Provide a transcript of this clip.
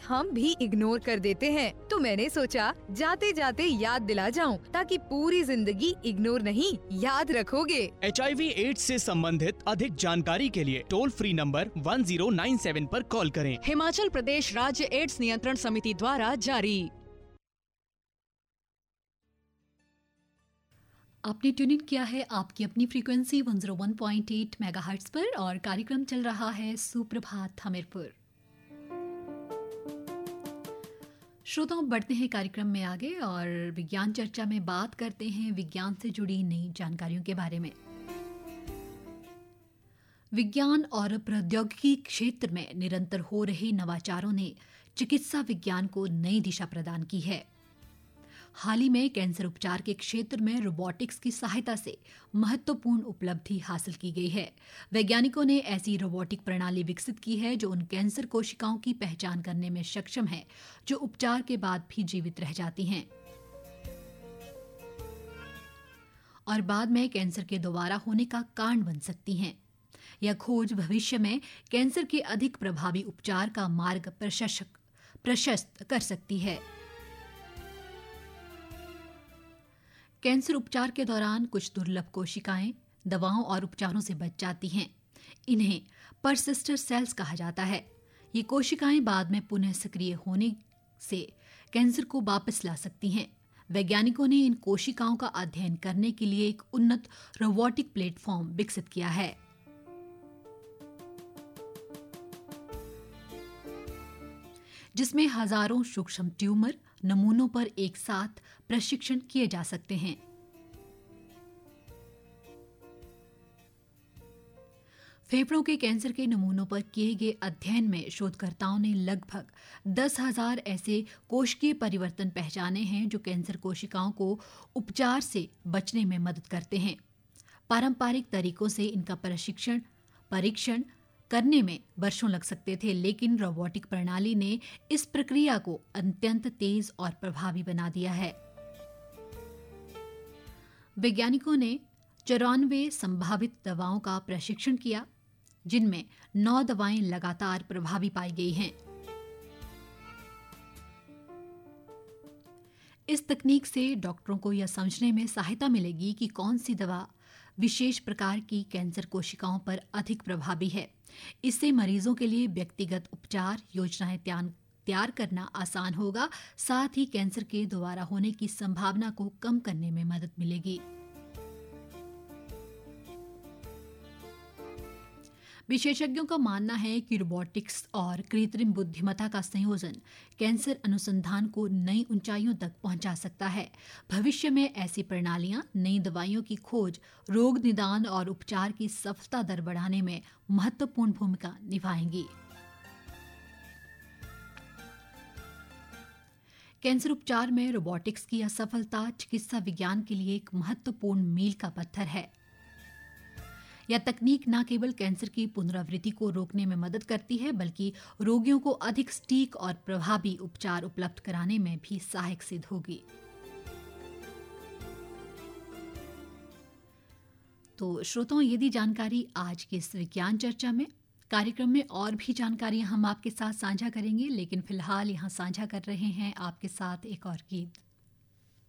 हम भी इग्नोर कर देते हैं, तो मैंने सोचा जाते जाते याद दिला जाऊं, ताकि पूरी जिंदगी इग्नोर नहीं याद रखोगे। HIV एड्स से संबंधित अधिक जानकारी के लिए टोल फ्री नंबर 1097 पर कॉल करें। हिमाचल प्रदेश राज्य एड्स नियंत्रण समिति द्वारा जारी। आपने ट्यून इन किया है आपकी अपनी फ्रीक्वेंसी 101.8 मेगाहर्ट्ज पर और कार्यक्रम चल रहा है सुप्रभात हमीरपुर। श्रोताओं, बढ़ते हैं कार्यक्रम में आगे और विज्ञान चर्चा में बात करते हैं विज्ञान से जुड़ी नई जानकारियों के बारे में। विज्ञान और प्रौद्योगिकी क्षेत्र में निरंतर हो रहे नवाचारों ने चिकित्सा विज्ञान को नई दिशा प्रदान की है। हाल ही में कैंसर उपचार के क्षेत्र में रोबोटिक्स की सहायता से महत्वपूर्ण उपलब्धि हासिल की गई है। वैज्ञानिकों ने ऐसी रोबोटिक प्रणाली विकसित की है जो उन कैंसर कोशिकाओं की पहचान करने में सक्षम है जो उपचार के बाद भी जीवित रह जाती हैं और बाद में कैंसर के दोबारा होने का कारण बन सकती हैं। यह खोज भविष्य में कैंसर के अधिक प्रभावी उपचार का मार्ग प्रशस्त कर सकती है। कैंसर उपचार के दौरान कुछ दुर्लभ कोशिकाएं दवाओं और उपचारों से बच जाती हैं। इन्हें परसिस्टर सेल्स कहा जाता है। ये कोशिकाएं बाद में पुनः सक्रिय होने से कैंसर को वापस ला सकती हैं। वैज्ञानिकों ने इन कोशिकाओं का अध्ययन करने के लिए एक उन्नत रोबोटिक प्लेटफॉर्म विकसित किया है। जिसमें हजारों सूक्ष्म ट्यूमर नमूनों पर एक साथ प्रशिक्षण किए जा सकते हैं। फेफड़ों के कैंसर के नमूनों पर किए गए अध्ययन में शोधकर्ताओं ने लगभग 10,000 ऐसे कोशिकीय परिवर्तन पहचाने हैं जो कैंसर कोशिकाओं को उपचार से बचने में मदद करते हैं। पारंपरिक तरीकों से इनका परीक्षण करने में वर्षों लग सकते थे, लेकिन रोबोटिक प्रणाली ने इस प्रक्रिया को अत्यंत तेज और प्रभावी बना दिया है। वैज्ञानिकों ने 94 संभावित दवाओं का प्रशिक्षण किया, जिनमें 9 दवाएं लगातार प्रभावी पाई गई हैं। इस तकनीक से डॉक्टरों को यह समझने में सहायता मिलेगी कि कौन सी दवा विशेष प्रकार की कैंसर कोशिकाओं पर अधिक प्रभावी है। इससे मरीजों के लिए व्यक्तिगत उपचार योजनाएं तैयार करना आसान होगा, साथ ही कैंसर के दोबारा होने की संभावना को कम करने में मदद मिलेगी। विशेषज्ञों का मानना है कि रोबोटिक्स और कृत्रिम बुद्धिमत्ता का संयोजन कैंसर अनुसंधान को नई ऊंचाइयों तक पहुंचा सकता है। भविष्य में ऐसी प्रणालियां नई दवाइयों की खोज, रोग निदान और उपचार की सफलता दर बढ़ाने में महत्वपूर्ण भूमिका निभाएंगी। कैंसर उपचार में रोबोटिक्स की असफलता चिकित्सा विज्ञान के लिए एक महत्वपूर्ण मील का पत्थर है। यह तकनीक न केवल कैंसर की पुनरावृत्ति को रोकने में मदद करती है, बल्कि रोगियों को अधिक सटीक और प्रभावी उपचार उपलब्ध कराने में भी सहायक सिद्ध होगी। तो श्रोताओं, यदि जानकारी आज की इस विज्ञान चर्चा में, कार्यक्रम में और भी जानकारियां हम आपके साथ साझा करेंगे, लेकिन फिलहाल यहां साझा कर रहे हैं आपके साथ एक और गीत।